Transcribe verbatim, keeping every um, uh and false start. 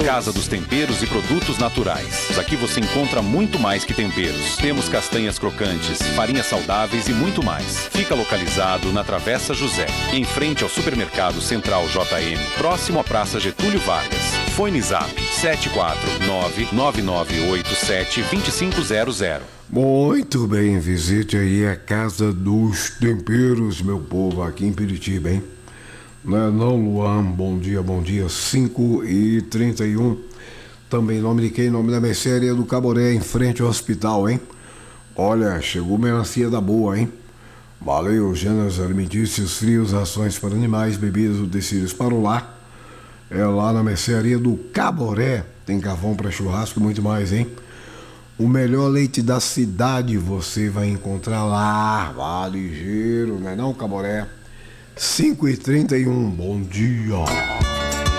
Casa dos Temperos e Produtos Naturais. Aqui você encontra muito mais que temperos. Temos castanhas crocantes, farinhas saudáveis e muito mais. Fica localizado na Travessa José, em frente ao Supermercado Central J M, próximo à Praça Getúlio Vargas. Fone Zap sete quatro nove, nove nove oito sete, dois cinco zero zero. Muito bem, visite aí a Casa dos Temperos, meu povo, aqui em Piritiba, hein? Não é não, Luan? Bom dia, bom dia, cinco e trinta e um. Também em nome de quem? Em nome da mercearia do Caboré, em frente ao hospital, hein? Olha, chegou melancia da boa, hein? Valeu, gêneros alimentícios, frios, rações para animais, bebidas, utensílios para o lar. É lá na mercearia do Caboré. Tem carvão para churrasco e muito mais, hein? O melhor leite da cidade você vai encontrar lá. Vá ligeiro, não é não, Caboré? cinco e trinta e um, bom dia.